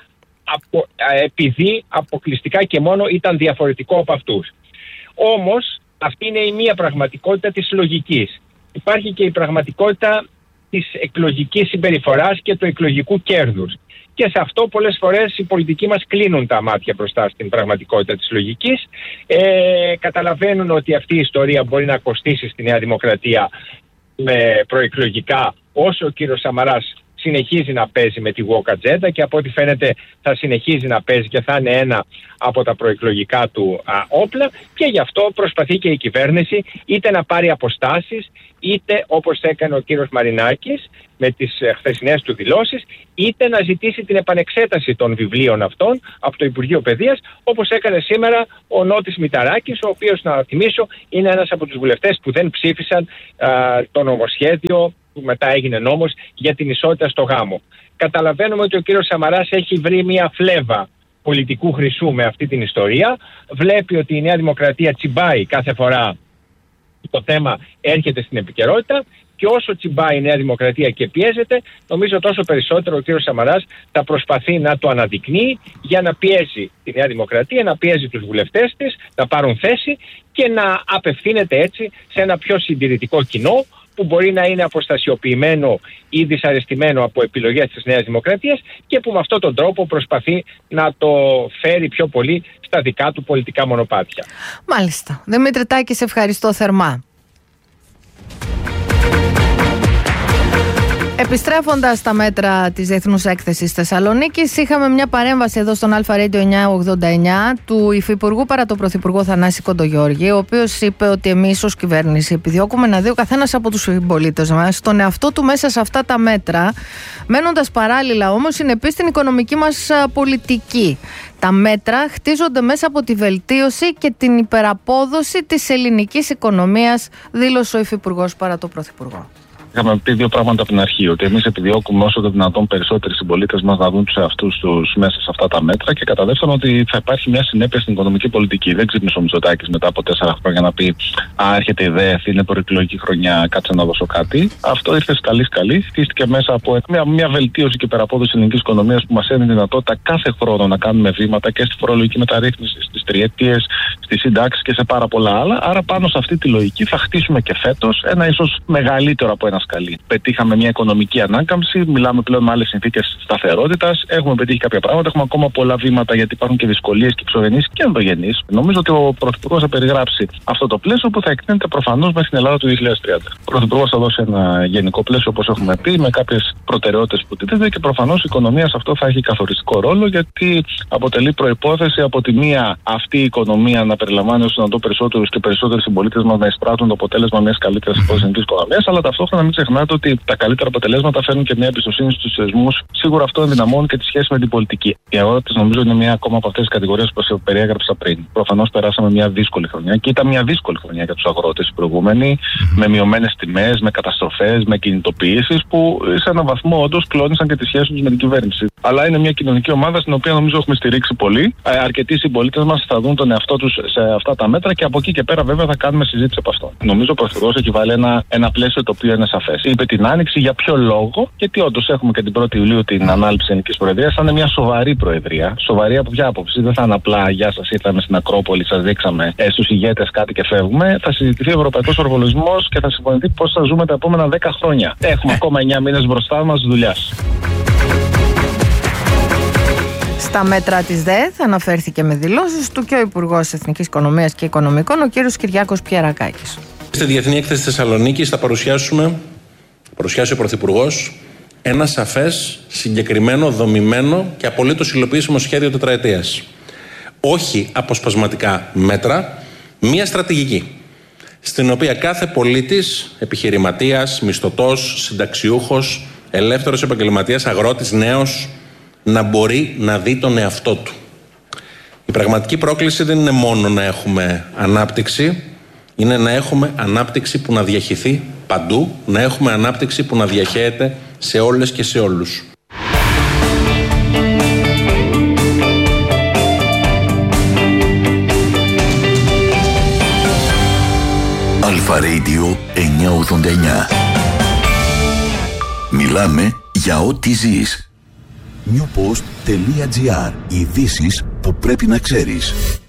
επειδή αποκλειστικά και μόνο ήταν διαφορετικό από αυτούς. Όμως αυτή είναι η μία πραγματικότητα της λογικής. Υπάρχει και η πραγματικότητα της εκλογικής συμπεριφοράς και του εκλογικού κέρδους. Και σε αυτό πολλές φορές οι πολιτικοί μας κλείνουν τα μάτια μπροστά στην πραγματικότητα της λογικής. Καταλαβαίνουν ότι αυτή η ιστορία μπορεί να κοστίσει στη Νέα Δημοκρατία με προεκλογικά, όσο ο κύριος Σαμαράς συνεχίζει να παίζει με τη woke agenda και από ό,τι φαίνεται θα συνεχίζει να παίζει και θα είναι ένα από τα προεκλογικά του όπλα, και γι' αυτό προσπαθεί και η κυβέρνηση είτε να πάρει αποστάσεις, είτε όπως έκανε ο κύριος Μαρινάκης με τις χθεσινές του δηλώσεις, είτε να ζητήσει την επανεξέταση των βιβλίων αυτών από το Υπουργείο Παιδείας, όπως έκανε σήμερα ο Νότης Μηταράκης, ο οποίος, να θυμίσω, είναι ένας από τους βουλευτές που δεν ψήφισαν το νομοσχέδιο που μετά έγινε νόμος για την ισότητα στο γάμο. Καταλαβαίνουμε ότι ο κύριος Σαμαράς έχει βρει μια φλέβα πολιτικού χρυσού με αυτή την ιστορία. Βλέπει ότι η Νέα Δημοκρατία τσιμπάει κάθε φορά το θέμα έρχεται στην επικαιρότητα, και όσο τσιμπάει η Νέα Δημοκρατία και πιέζεται, νομίζω τόσο περισσότερο ο κύριος Σαμαράς θα προσπαθεί να το αναδεικνύει για να πιέζει τη Νέα Δημοκρατία, να πιέζει τους βουλευτές της να πάρουν θέση και να απευθύνεται έτσι σε ένα πιο συντηρητικό κοινό που μπορεί να είναι αποστασιοποιημένο ή δυσαρεστημένο από επιλογές της Νέας Δημοκρατίας και που με αυτόν τον τρόπο προσπαθεί να το φέρει πιο πολύ στα δικά του πολιτικά μονοπάτια. Μάλιστα. Δημήτρη Τάκη, σε ευχαριστώ θερμά. Επιστρέφοντας στα μέτρα της Διεθνούς Έκθεσης Θεσσαλονίκης, είχαμε μια παρέμβαση εδώ στον Αλφα Radio 989 του Υφυπουργού παρά τον Πρωθυπουργό Θανάση Κοντογιώργη, ο οποίος είπε ότι εμείς ως κυβέρνηση επιδιώκουμε να δει ο καθένας από τους συμπολίτες μας τον εαυτό του μέσα σε αυτά τα μέτρα, μένοντας παράλληλα όμως συνεπείς στην οικονομική μας πολιτική. Τα μέτρα χτίζονται μέσα από τη βελτίωση και την υπεραπόδοση της ελληνικής οικονομίας, δήλωσε ο Υφυπουργός παρά τον Πρωθυπουργό. Είχαμε πει δύο πράγματα από την αρχή. Ότι εμείς επιδιώκουμε όσο το δυνατόν περισσότεροι συμπολίτες μας να δουν τους εαυτούς τους μέσα σε αυτά τα μέτρα. Και κατά δεύτερον, ότι θα υπάρχει μια συνέπεια στην οικονομική πολιτική. Δεν ξύπνησε ο Μητσοτάκης μετά από 4 χρόνια να πει: Α, έρχεται η ιδέα, είναι προεκλογική χρονιά, κάτσε να δώσω κάτι. Αυτό ήρθε σκαλί-σκαλί. Χτίστηκε μέσα από μια βελτίωση και υπεραπόδοση ελληνικής οικονομίας που μας έδινε δυνατότητα κάθε χρόνο να κάνουμε βήματα και στη φορολογική μεταρρύθμιση, στις τριετίες, στις συντάξεις και σε πάρα πολλά άλλα. Άρα, πάνω σε αυτή τη λογική θα χτίσουμε και φέτος ένα ίσως μεγαλύτερο από ένα σκαλί. Πετύχαμε μια οικονομική ανάκαμψη, μιλάμε πλέον με άλλες συνθήκες σταθερότητας, έχουμε πετύχει κάποια πράγματα, έχουμε ακόμα πολλά βήματα γιατί υπάρχουν και δυσκολίες και εξωγενείς και ενδογενείς. Νομίζω ότι ο Πρωθυπουργός θα περιγράψει αυτό το πλαίσιο που θα εκτείνεται προφανώς μέχρι την Ελλάδα του 2030. Ο Πρωθυπουργός θα δώσει ένα γενικό πλαίσιο, όπως έχουμε πει, με κάποιες προτεραιότητες που τίθεται και προφανώς η οικονομία σε αυτό θα έχει καθοριστικό ρόλο, γιατί αποτελεί προϋπόθεση από τη μία αυτή η οικονομία να περιλαμβάνει όσο να το περισσότερους και περισσότεροι συμπολίτες μας να εισπράττουν το αποτέλεσμα μιας καλύτερης ελληνικής οικονομίας, αλλά ταυτόχρονα μην ξεχνάτε ότι τα καλύτερα αποτελέσματα φέρνουν και μια εμπιστοσύνη στους θεσμούς. Σίγουρα αυτό ενδυναμώνει και τη σχέση με την πολιτική. Οι αγρότες νομίζω είναι μια ακόμα από αυτές τις κατηγορίες που περιέγραψα πριν. Προφανώς περάσαμε μια δύσκολη χρονιά και ήταν μια δύσκολη χρονιά για τους αγρότες οι προηγούμενοι, με μειωμένες τιμές, με καταστροφές, με κινητοποιήσεις που σε έναν βαθμό όντως κλώνησαν και τη σχέση τους με την κυβέρνηση. Αλλά είναι μια κοινωνική ομάδα στην οποία νομίζω έχουμε στηρίξει πολύ. Αρκετοί συμπολίτες μας θα δουν τον εαυτό τους σε αυτά τα μέτρα και από εκεί και πέρα βέβαια θα κάνουμε συζήτηση από αυτό. Νομίζω ο Πρωθυπουργός έχει βάλει ένα πλαίσιο το οποίο είναι σαφές. Είπε την Άνοιξη για ποιο λόγο, γιατί όντως έχουμε και την 1η Ιουλίου την ανάληψη ελληνικής προεδρίας. Θα είναι μια σοβαρή προεδρία. Σοβαρή από ποια άποψη? Δεν θα είναι απλά γεια σας, ήρθαμε στην Ακρόπολη, σας δείξαμε στους ηγέτες κάτι και φεύγουμε. Θα συζητηθεί ο ευρωπαϊκός οργανισμός και θα συμφωνηθεί πώς θα ζούμε τα επόμενα 10 χρόνια. Έχουμε ακόμα 9 μήνες μπροστά μας δουλειάς. Στα μέτρα της ΔΕΘ αναφέρθηκε με δηλώσεις του και ο Υπουργός Εθνικής Οικονομίας και Οικονομικών, ο κύριος Κυριάκος Πιερακάκης. Στη Διεθνή Έκθεση Θεσσαλονίκης θα παρουσιάσει ο Πρωθυπουργός ένα σαφές, συγκεκριμένο, δομημένο και απολύτως υλοποιήσιμο σχέδιο τετραετίας. Όχι αποσπασματικά μέτρα, μία στρατηγική, στην οποία κάθε πολίτης, επιχειρηματίας, μισθωτός, συνταξιούχος, ελεύθερος επαγγελματίας, αγρότης, νέος, να μπορεί να δει τον εαυτό του. Η πραγματική πρόκληση δεν είναι μόνο να έχουμε ανάπτυξη, είναι να έχουμε ανάπτυξη που να διαχυθεί παντού, να έχουμε ανάπτυξη που να διαχέεται σε όλες και σε όλους. Αλφα Radio 989. Μιλάμε για ό,τι ζεις. Newpost.gr. Ειδήσεις που πρέπει να ξέρεις.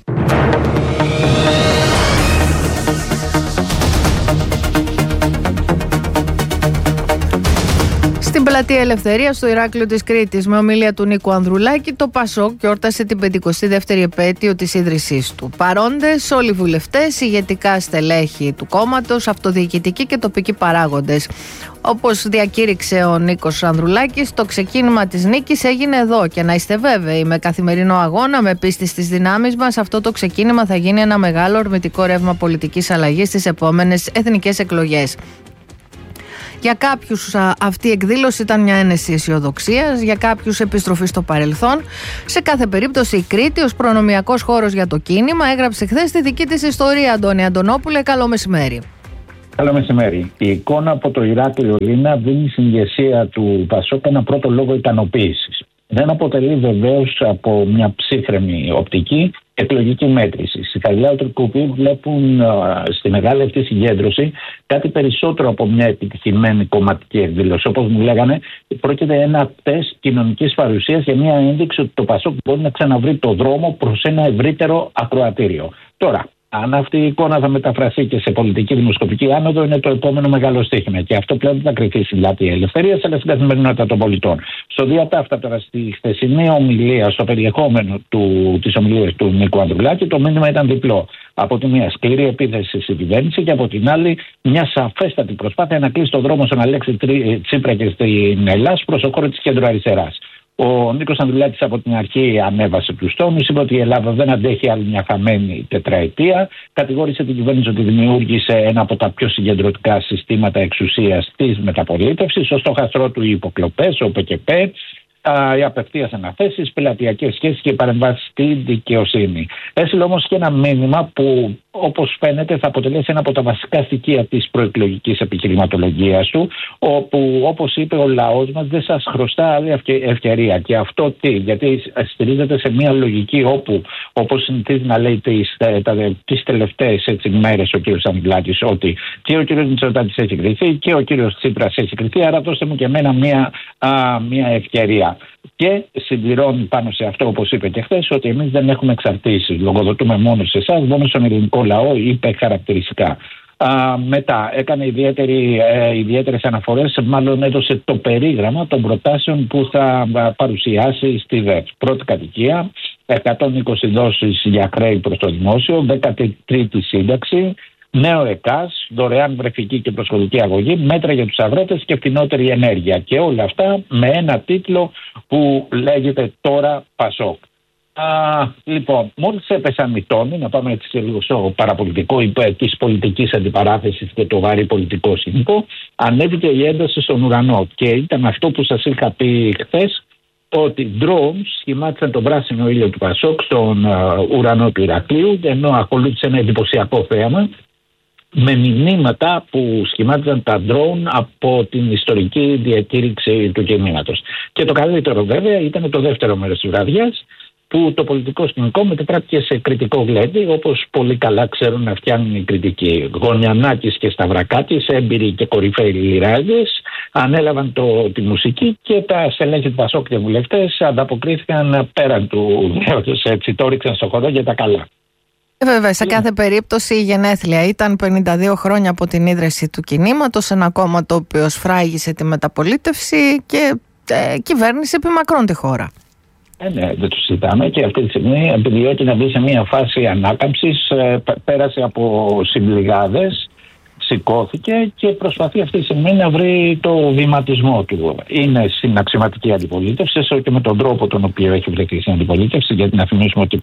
Στην Πλατεία Ελευθερίας στο Ηράκλειο της Κρήτης, με ομιλία του Νίκου Ανδρουλάκη, το ΠΑΣΟΚ γιόρτασε την 52η επέτειο της ίδρυσής του. Παρόντες όλοι οι βουλευτές, ηγετικά στελέχη του κόμματος, αυτοδιοικητικοί και τοπικοί παράγοντες. Όπως διακήρυξε ο Νίκος Ανδρουλάκης, το ξεκίνημα της νίκης έγινε εδώ και να είστε βέβαιοι, με καθημερινό αγώνα, με πίστη στις δυνάμεις μας, αυτό το ξεκίνημα θα γίνει ένα μεγάλο ορμητικό ρεύμα πολιτικής αλλαγής στις επόμενες εθνικές εκλογές. Για κάποιους αυτή η εκδήλωση ήταν μια ένεση αισιοδοξίας, για κάποιους επιστροφή στο παρελθόν. Σε κάθε περίπτωση η Κρήτη ως προνομιακός χώρος για το κίνημα έγραψε χθες τη δική της ιστορία. Αντώνη Αντωνόπουλε, καλό μεσημέρι. Καλό μεσημέρι. Η εικόνα από το Ηράκλειο Λίνα δίνει στην ηγεσία του ΠΑΣΟΚ ένα πρώτο λόγο ικανοποίησης. Δεν αποτελεί βεβαίως από μια ψύχρεμη οπτική εκλογική μέτρηση. Οι Καλλιάωτρικοι βλέπουν στη μεγάλη αυτή συγκέντρωση κάτι περισσότερο από μια επιτυχημένη κομματική εκδήλωση. Όπως μου λέγανε, πρόκειται ένα τεστ κοινωνικής παρουσίας για μια ένδειξη ότι το ΠΑΣΟΚ μπορεί να ξαναβρει το δρόμο προς ένα ευρύτερο ακροατήριο. Τώρα, Αν αυτή η εικόνα θα μεταφραστεί και σε πολιτική δημοσκοπική άνοδο, είναι το επόμενο μεγάλο στοίχημα. Και αυτό πλέον δεν θα κρυφθεί στην πλάτη ελευθερία, αλλά στην καθημερινότητα των πολιτών. Στο διατάφτα τώρα, στη χθεσινή ομιλία, στο περιεχόμενο της ομιλίας του Νίκου Ανδρουλάκη, το μήνυμα ήταν διπλό. Από τη μία, σκληρή επίθεση στην κυβέρνηση, και από την άλλη, μια σαφέστατη προσπάθεια να κλείσει τον δρόμο στον Αλέξη Τσίπρα και στην Ελλάδα προς το χώρο της κέντρο-αριστεράς. Ο Νίκος Ανδρουλάκης από την αρχή ανέβασε τους τόνους, είπε ότι η Ελλάδα δεν αντέχει άλλη μια χαμένη τετραετία. Κατηγόρησε την κυβέρνηση ότι δημιούργησε ένα από τα πιο συγκεντρωτικά συστήματα εξουσίας της μεταπολίτευσης. Στο στόχαστρό του οι υποκλοπές, ο ΠΚΠ, οι απευθείας αναθέσεις, πελατειακές σχέσεις και παρεμβάσεις στη δικαιοσύνη. Έστειλε όμως και ένα μήνυμα που, όπως φαίνεται, θα αποτελέσει ένα από τα βασικά στοιχεία της προεκλογικής επιχειρηματολογίας του, όπου, όπως είπε, ο λαός μας δεν σας χρωστά άλλη ευκαιρία. Και αυτό γιατί στηρίζεται σε μια λογική όπου, όπως συνηθίζει να λέει τις τελευταίες μέρες ο κ. Ανδρουλάκης, ότι και ο κ. Μητσοτάκης έχει κριθεί και ο κ. Τσίπρας έχει κριθεί, άρα δώστε μου και εμένα μια ευκαιρία. Και συμπληρώνει πάνω σε αυτό, όπως είπε και χθες, ότι εμείς δεν έχουμε εξαρτήσεις. Λογοδοτούμε μόνο σε εσάς, μόνο στον ελληνικό λαό, είπε χαρακτηριστικά. Μετά έκανε ιδιαίτερες αναφορές, μάλλον έδωσε το περίγραμμα των προτάσεων που θα παρουσιάσει στη ΔΕΠ. Πρώτη κατοικία, 120 δόσεις για χρέη προς το δημόσιο, 13η σύνταξη, νέο ΕΚΑΣ, δωρεάν βρεφική και προσχολική αγωγή, μέτρα για τους αγρότες και φθηνότερη ενέργεια. Και όλα αυτά με ένα τίτλο που λέγεται τώρα Πασόκ. Λοιπόν, μόλις έπεσαν οι τόνοι, να πάμε έτσι λίγο στο παραπολιτικό της πολιτικής αντιπαράθεσης και το βαρύ πολιτικό σκηνικό, ανέβηκε η ένταση στον ουρανό. Και ήταν αυτό που σας είχα πει χθες, ότι drones σχημάτισαν τον πράσινο ήλιο του Πασόκ στον ουρανό του Ηρακλείου, ενώ ακολούθησε ένα εντυπωσιακό θέαμα με μηνύματα που σχημάτιζαν τα drone από την ιστορική διακήρυξη του κινήματος. Και το καλύτερο βέβαια ήταν το δεύτερο μέρος της βραδιάς, που το πολιτικό σκηνικό μετατράπηκε σε κριτικό γλέντι, όπως πολύ καλά ξέρουν να φτιάχνουν οι κριτικοί. Γωνιανάκης και Σταυρακάκης, έμπειροι και κορυφαίοι λιράδες, ανέλαβαν τη μουσική και τα στελέχη του Πασόκ και βουλευτές ανταποκρίθηκαν πέραν του νέου, έτσι το ρίξαν στο χορό για τα καλά. Βέβαια, σε κάθε περίπτωση η γενέθλια ήταν 52 χρόνια από την ίδρυση του κινήματος, ένα κόμμα το οποίο σφράγισε τη μεταπολίτευση και κυβέρνησε επί μακρόν τη χώρα. Ναι, δεν το συζητάμε, και αυτή τη στιγμή επιδιώκει να μπει σε μια φάση ανάκαμψης, πέρασε από συμπληγάδες, σηκώθηκε και προσπαθεί αυτή τη στιγμή να βρει το βηματισμό του. Είναι στην αξιωματική αντιπολίτευση, και με τον τρόπο τον οποίο έχει βρεθεί στην αντιπολίτευση, γιατί να θυμίσουμε ότι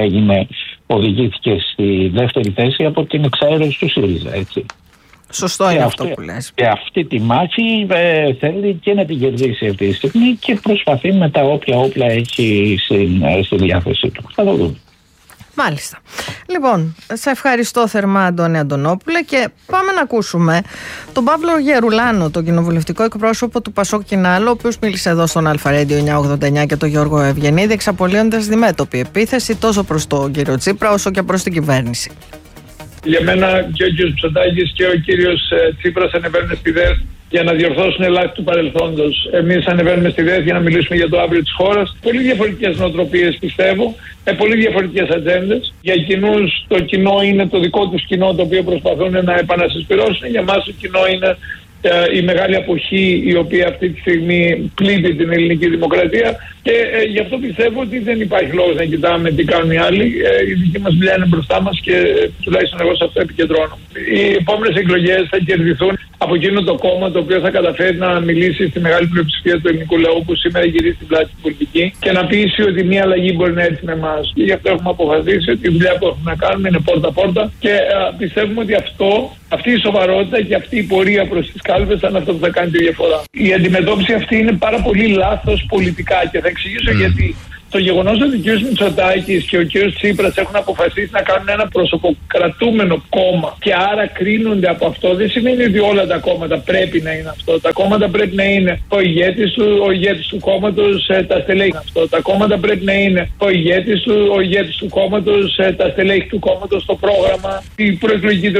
οδηγήθηκε στη δεύτερη θέση από την εξαέρωση του ΣΥΡΙΖΑ, έτσι. Σωστό είναι αυτό που λες. Και αυτή τη μάχη θέλει και να την κερδίσει αυτή τη στιγμή και προσπαθεί με τα όποια όπλα έχει στη διάθεσή του. Θα το δούμε. Μάλιστα. Λοιπόν, σε ευχαριστώ θερμά, Αντώνη Αντωνόπουλε, και πάμε να ακούσουμε τον Παύλο Γερουλάνο, τον κοινοβουλευτικό εκπρόσωπο του Πασόκ Κινάλο, ο οποίος μίλησε εδώ στον Αλφα-Radio 989, και τον Γιώργο Ευγενίδη, εξαπολύοντας διμέτωπη επίθεση τόσο προς τον κύριο Τσίπρα όσο και προς την κυβέρνηση. Για μένα και ο κύριος Μητσοτάκης και ο κύριος Τσίπρας ανεβαίνουν στη ΔΕΘ για να διορθώσουν λάθη του παρελθόντος. Εμείς ανεβαίνουμε στη ΔΕΘ για να μιλήσουμε για το αύριο της χώρας. Πολύ διαφορετικές νοοτροπίες, πιστεύω, με πολύ διαφορετικές ατζέντες. Για εκείνους το κοινό είναι το δικό τους κοινό, το οποίο προσπαθούν να επανασυσπυρώσουν. Για εμάς το κοινό είναι η μεγάλη αποχή, η οποία αυτή τη στιγμή πλήττει την ελληνική δημοκρατία, και γι' αυτό πιστεύω ότι δεν υπάρχει λόγος να κοιτάμε τι κάνουν οι άλλοι. Η δική μας δουλειά είναι μπροστά μας και τουλάχιστον εγώ σε αυτό επικεντρώνω. Οι επόμενες εκλογές θα κερδιθούν από εκείνο το κόμμα το οποίο θα καταφέρει να μιλήσει στη μεγάλη πλειοψηφία του ελληνικού λαού, που σήμερα γυρίζει στην πλάτη στην πολιτική, και να πείσει ότι μια αλλαγή μπορεί να έρθει με εμάς. Και γι' αυτό έχουμε αποφασίσει ότι η δουλειά που έχουμε να κάνουμε είναι πόρτα-πόρτα, και πιστεύουμε ότι αυτή η σοβαρότητα και αυτή η πορεία προς τις κάλπες θα είναι αυτό που θα κάνει τη διαφορά. Η αντιμετώπιση αυτή είναι πάρα πολύ λάθος πολιτικά, και θα εξηγήσω γιατί. Το γεγονός ότι ο κ. Μητσοτάκης και ο κ. Τσίπρας έχουν αποφασίσει να κάνουν ένα προσωποκρατούμενο κόμμα και άρα κρίνονται από αυτό, δεν σημαίνει ότι όλα τα κόμματα πρέπει να είναι αυτό. Τα κόμματα πρέπει να είναι ο ηγέτης του κόμματος, τα στελέχη αυτό. Τα κόμματα πρέπει να είναι ο ηγέτης του κόμματος, τα στελέχη του κόμματος, το πρόγραμμα, η προεκλογική